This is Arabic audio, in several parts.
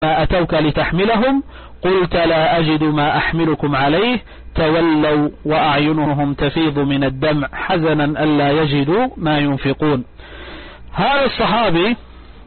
أتوك لتحملهم قلت لا أجد ما أحملكم عليه تولوا وأعينهم تفيض من الدمع حزنا ألا يجدوا ما ينفقون. هذا الصحابي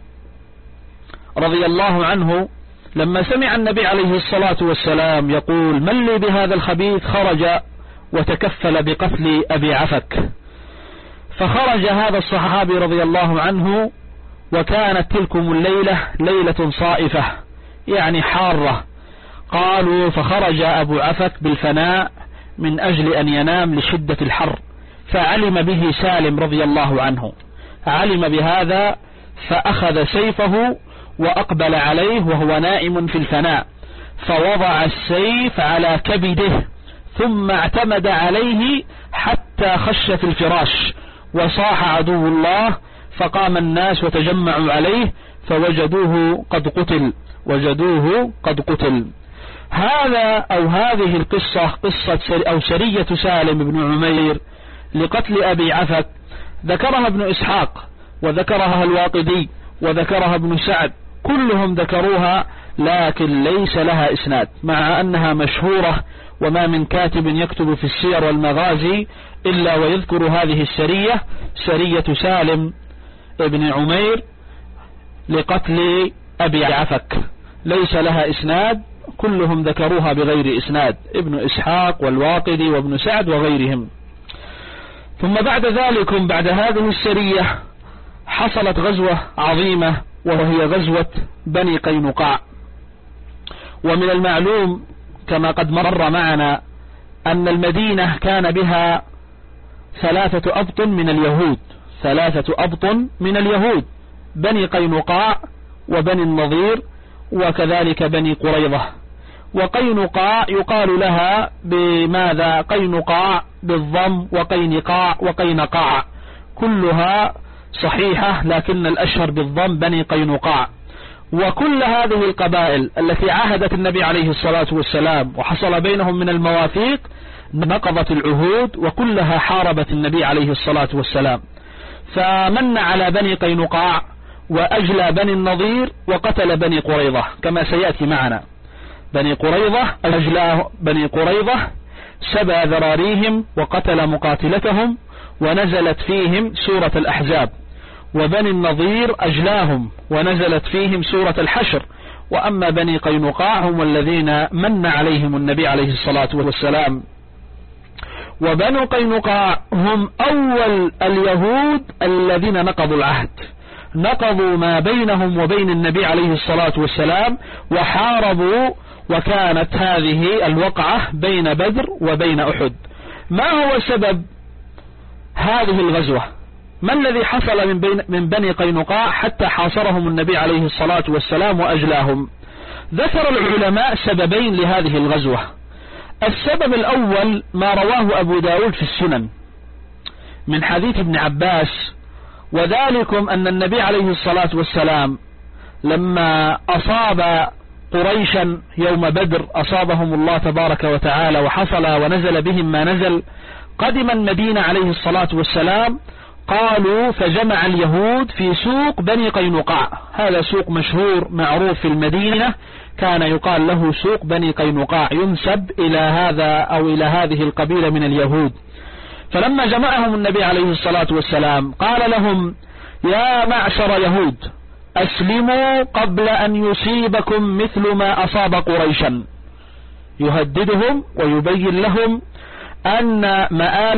رضي الله عنه لما سمع النبي عليه الصلاة والسلام يقول من لي بهذا الخبيث خرج وتكفل بقتل أبي عفك. فخرج هذا الصحابي رضي الله عنه وكانت تلكم الليلة ليلة صائفة يعني حارة. قالوا فخرج أبو عفك بالفناء من أجل أن ينام لشدة الحر، فعلم به سالم رضي الله عنه، علم بهذا فأخذ سيفه وأقبل عليه وهو نائم في الفناء، فوضع السيف على كبده ثم اعتمد عليه حتى خش في الفراش وصاح عدو الله، فقام الناس وتجمعوا عليه فوجدوه قد قتل، وجدوه قد قتل. هذا أو هذه القصة قصة أو سرية سالم بن عمير لقتل أبي عفك ذكرها ابن إسحاق وذكرها الواقدي وذكرها ابن سعد، كلهم ذكروها لكن ليس لها إسناد، مع أنها مشهورة وما من كاتب يكتب في السير والمغازي إلا ويذكر هذه السرية، سرية سالم بن عمير لقتل أبي عفك، ليس لها إسناد، كلهم ذكروها بغير إسناد، ابن إسحاق والواقدي وابن سعد وغيرهم. ثم بعد ذلك بعد هذه السرية حصلت غزوة عظيمة وهي غزوة بني قينقاع. ومن المعلوم كما قد مر معنا أن المدينة كان بها 3 أبطن من اليهود، 3 أبطن من اليهود، بني قينقاع وبني النضير وكذلك بني قريظة. وقينقاع يقال لها بماذا؟ قينقاع بالضم، وقينقاع وقينقاع، كلها صحيحة لكن الأشهر بالضم بني قينقاع. وكل هذه القبائل التي عاهدت النبي عليه الصلاة والسلام وحصل بينهم من المواثيق نقضت العهود وكلها حاربت النبي عليه الصلاة والسلام. فمن على بني قينقاع وأجلى بني النضير وقتل بني قريظة كما سيأتي معنا. بني قريظة أجلى بني قريظة، سبى ذراريهم وقتل مقاتلتهم ونزلت فيهم سورة الأحزاب. وبني النضير أجلاهم ونزلت فيهم سورة الحشر. وأما بني قينقاع هم الذين من عليهم النبي عليه الصلاة والسلام. وبنو قينقاع هم أول اليهود الذين نقضوا العهد، نقضوا ما بينهم وبين النبي عليه الصلاة والسلام وحاربوا، وكانت هذه الوقعة بين بدر وبين أحد. ما هو سبب هذه الغزوة؟ ما الذي حصل من بني قينقاع حتى حاصرهم النبي عليه الصلاة والسلام وأجلاهم؟ ذكر العلماء سببين لهذه الغزوة. السبب الأول ما رواه أبو داود في السنن من حديث ابن عباس، وذلكم أن النبي عليه الصلاة والسلام لما أصاب قريشا يوم بدر أصابهم الله تبارك وتعالى وحصل ونزل بهم ما نزل، قدم المدينة عليه الصلاة والسلام، قالوا فجمع اليهود في سوق بني قينقاع، هذا سوق مشهور معروف في المدينة كان يقال له سوق بني قينقاع، ينسب إلى هذا أو إلى هذه القبيلة من اليهود. فلما جمعهم النبي عليه الصلاة والسلام قال لهم يا معشر يهود أسلموا قبل أن يصيبكم مثل ما أصاب قريشا، يهددهم ويبين لهم أن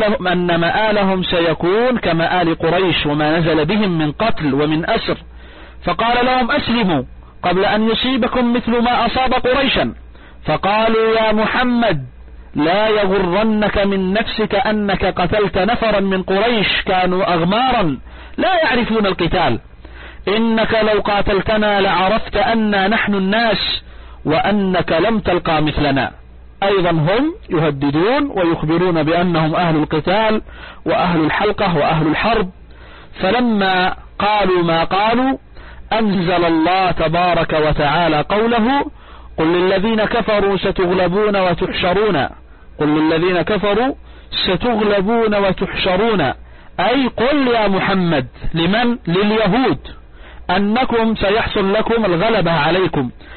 مآلهم سيكون كمآل قريش وما نزل بهم من قتل ومن أسر. فقال لهم أسلموا قبل أن يصيبكم مثل ما أصاب قريشا. فقالوا يا محمد لا يغرنك من نفسك أنك قتلت نفرا من قريش كانوا أغمارا لا يعرفون القتال، إنك لو قاتلتنا لعرفت أننا نحن الناس وأنك لم تلقى مثلنا. أيضا هم يهددون ويخبرون بأنهم أهل القتال وأهل الحلقة وأهل الحرب. فلما قالوا ما قالوا أنزل الله تبارك وتعالى قوله قل للذين كفروا ستغلبون وتحشرون، قل للذين كفروا ستغلبون وتحشرون، أي قل يا محمد لمن؟ لليهود أنكم سيحصل لكم الغلبة عليكم